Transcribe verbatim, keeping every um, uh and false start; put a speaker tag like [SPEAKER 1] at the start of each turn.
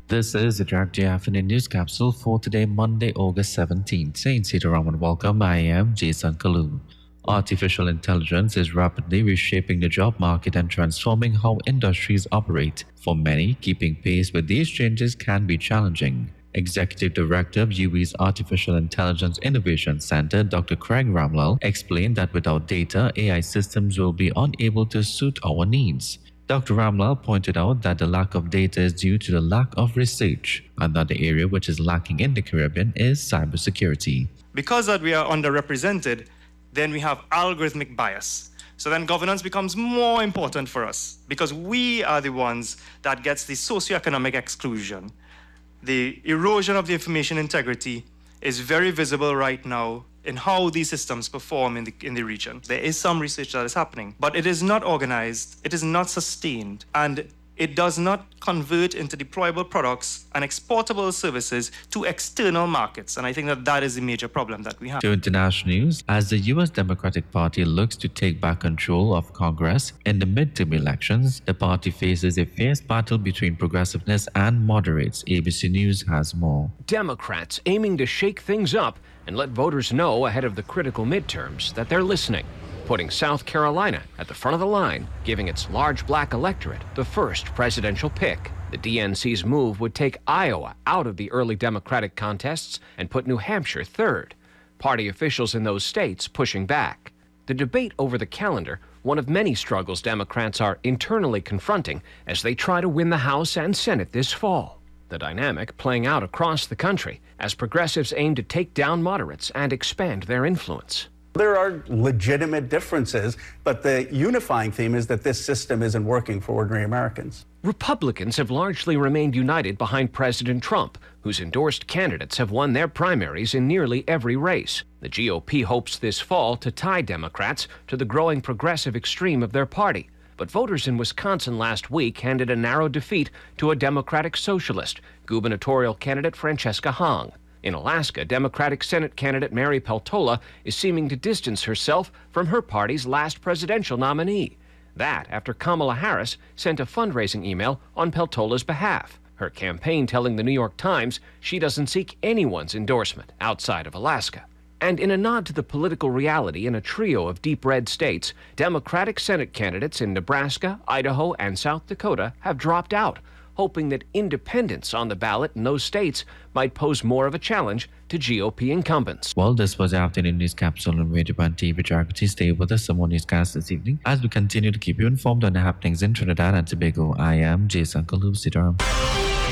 [SPEAKER 1] This is the Direct J Afternoon News Capsule for today, Monday, August seventeenth. Saint Sitaram and welcome. I am Jason Kalu. Artificial intelligence is rapidly reshaping the job market and transforming how industries operate. For many, keeping pace with these changes can be challenging. Executive Director of U E's Artificial Intelligence Innovation Center, Doctor Craig Ramlal, explained that without data, A I systems will be unable to suit our needs. Doctor Ramlal pointed out that the lack of data is due to the lack of research. Another area which is lacking in the Caribbean is cybersecurity.
[SPEAKER 2] Because that we are underrepresented, then we have algorithmic bias. So then governance becomes more important for us because we are the ones that gets the socioeconomic exclusion. The erosion of the information integrity is very visible right now in how these systems perform in the, in the region. There is some research that is happening, but it is not organized, it is not sustained, and it does not convert into deployable products and exportable services to external markets. And I think that that is the major problem that we have.
[SPEAKER 1] To international news, as the U S Democratic Party looks to take back control of Congress in the midterm elections, the party faces a fierce battle between progressiveness and moderates. A B C News has more.
[SPEAKER 3] Democrats aiming to shake things up and let voters know ahead of the critical midterms that they're listening, putting South Carolina at the front of the line, giving its large black electorate the first presidential pick. The D N C's move would take Iowa out of the early Democratic contests and put New Hampshire third. Party officials in those states pushing back. The debate over the calendar, one of many struggles Democrats are internally confronting as they try to win the House and Senate this fall. The dynamic playing out across the country as progressives aim to take down moderates and expand their influence.
[SPEAKER 4] There are legitimate differences, but the unifying theme is that this system isn't working for ordinary Americans.
[SPEAKER 3] Republicans have largely remained united behind President Trump, whose endorsed candidates have won their primaries in nearly every race. The G O P hopes this fall to tie Democrats to the growing progressive extreme of their party. But voters in Wisconsin last week handed a narrow defeat to a Democratic socialist, gubernatorial candidate Francesca Hong. In Alaska, Democratic Senate candidate Mary Peltola is seeming to distance herself from her party's last presidential nominee. That after Kamala Harris sent a fundraising email on Peltola's behalf. Her campaign telling the New York Times she doesn't seek anyone's endorsement outside of Alaska. And in a nod to the political reality in a trio of deep red states, Democratic Senate candidates in Nebraska, Idaho, and South Dakota have dropped out, hoping that independents on the ballot in those states might pose more of a challenge to G O P incumbents.
[SPEAKER 1] Well, this was the Afternoon News Capsule on Radio One T V. Geography. Stay with us some more newscasts this evening as we continue to keep you informed on the happenings in Trinidad and Tobago. I am Jason Kalu Sitaram.